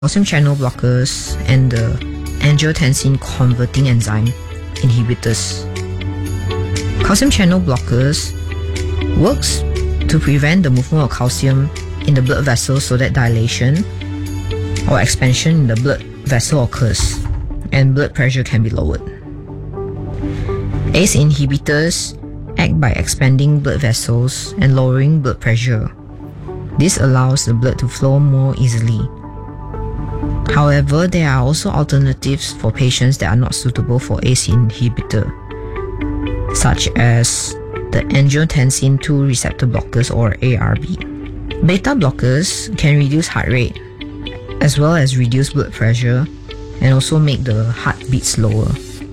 calcium channel blockers and the angiotensin converting enzyme inhibitors. Calcium channel blockers works to prevent the movement of calcium in the blood vessels so that dilation or expansion in the blood vessel occurs and blood pressure can be lowered. ACE inhibitors act by expanding blood vessels and lowering blood pressure. This allows the blood to flow more easily. However, there are also alternatives for patients that are not suitable for ACE inhibitor, such as the angiotensin 2 receptor blockers or ARB. Beta blockers can reduce heart rate as well as reduce blood pressure and also make the heart beat slower.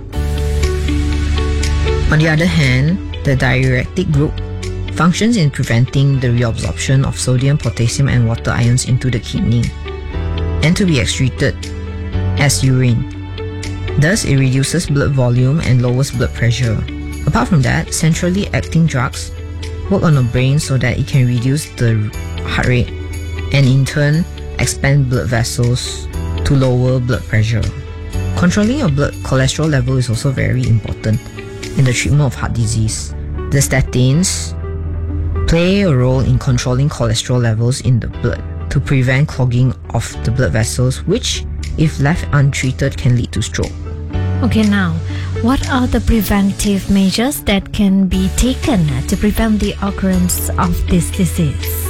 On the other hand, the diuretic group functions in preventing the reabsorption of sodium, potassium and water ions into the kidney and to be excreted as urine. Thus, it reduces blood volume and lowers blood pressure. Apart from that, centrally acting drugs work on the brain so that it can reduce the heart rate and in turn expand blood vessels to lower blood pressure. Controlling your blood cholesterol level is also very important in the treatment of heart disease. The statins play a role in controlling cholesterol levels in the blood to prevent clogging of the blood vessels, which, if left untreated, can lead to stroke. Okay, now, what are the preventive measures that can be taken to prevent the occurrence of this disease?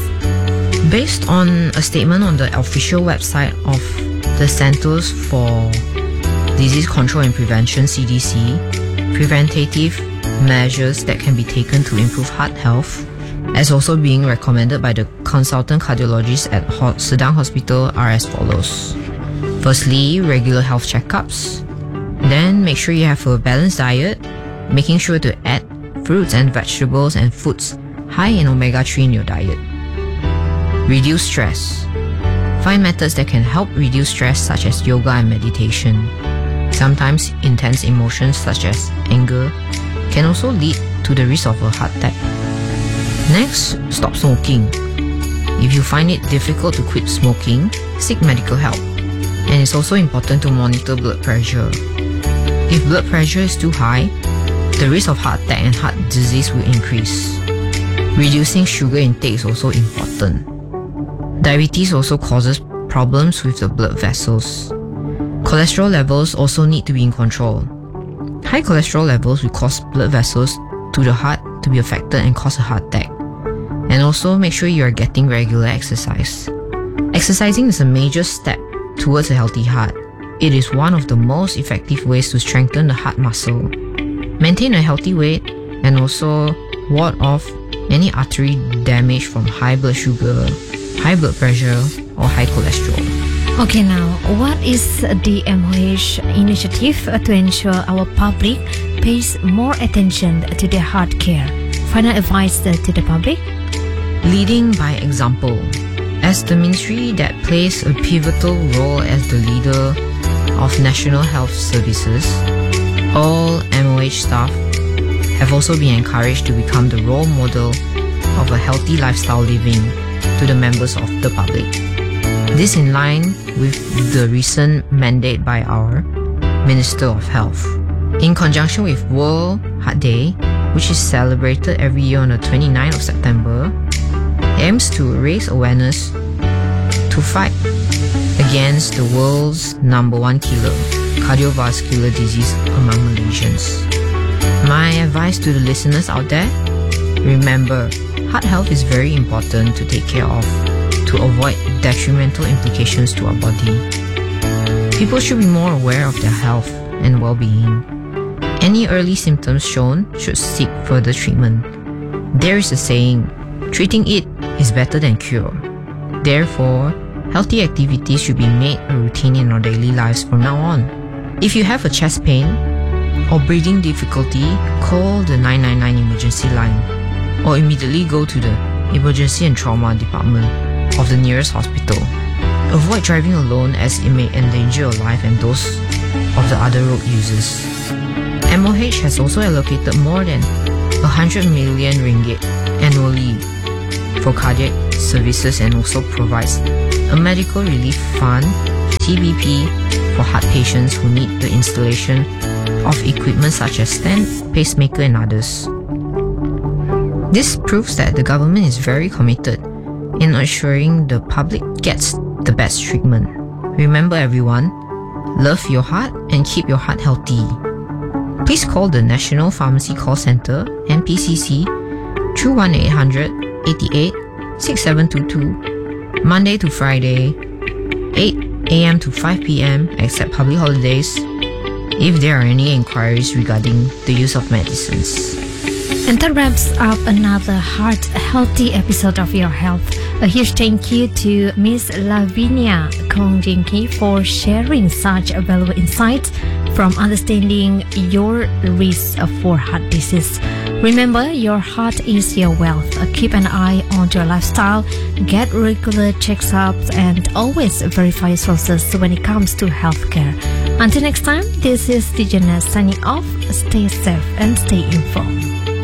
Based on a statement on the official website of the Centers for Disease Control and Prevention (CDC), preventative measures that can be taken to improve heart health, as also being recommended by the consultant cardiologist at Sedang Hospital, are as follows. Firstly, regular health checkups. Then make sure you have a balanced diet, making sure to add fruits and vegetables and foods high in omega-3 in your diet. Reduce stress. Find methods that can help reduce stress such as yoga and meditation. Sometimes intense emotions such as anger can also lead to the risk of a heart attack. Next, stop smoking. If you find it difficult to quit smoking, seek medical help. And it's also important to monitor blood pressure. If blood pressure is too high, the risk of heart attack and heart disease will increase. Reducing sugar intake is also important. Diabetes also causes problems with the blood vessels. Cholesterol levels also need to be in control. High cholesterol levels will cause blood vessels to the heart to be affected and cause a heart attack. And also make sure you are getting regular exercise. Exercising is a major step towards a healthy heart. It is one of the most effective ways to strengthen the heart muscle. Maintain a healthy weight and also ward off any artery damage from high blood sugar, high blood pressure or high cholesterol. Okay, now, what is the MOH initiative to ensure our public pays more attention to their heart care? Final advice to the public? Leading by example. As the ministry that plays a pivotal role as the leader of National Health Services, all MOH staff have also been encouraged to become the role model of a healthy lifestyle living to the members of the public. This in line with the recent mandate by our Minister of Health. In conjunction with World Heart Day, which is celebrated every year on the 29th of September, aims to raise awareness to fight against the world's #1 killer, cardiovascular disease among Malaysians. My advice to the listeners out there, remember, heart health is very important to take care of to avoid detrimental implications to our body. People should be more aware of their health and well-being. Any early symptoms shown should seek further treatment. There is a saying, treating it is better than cure. Therefore, healthy activities should be made a routine in our daily lives from now on. If you have a chest pain or breathing difficulty, call the 999 emergency line or immediately go to the emergency and trauma department of the nearest hospital. Avoid driving alone as it may endanger your life and those of the other road users. MOH has also allocated more than 100 million ringgit annually for cardiac services and also provides a medical relief fund TBP for heart patients who need the installation of equipment such as stent, pacemaker and others. This proves that the government is very committed in ensuring the public gets the best treatment. Remember everyone, love your heart and keep your heart healthy. Please call the National Pharmacy Call Center, NPCC, through 1-800-88 6722, Monday to Friday, 8 a.m. to 5 p.m. except public holidays, if there are any inquiries regarding the use of medicines. And that wraps up another heart healthy episode of Your Health. A huge thank you to Miss Lavinia Kongjinki for sharing such valuable insights from understanding your risk for heart disease. Remember, your heart is your wealth. Keep an eye on your lifestyle, get regular checkups, and always verify sources when it comes to healthcare. Until next time, this is Dijaness signing off. Stay safe and stay informed.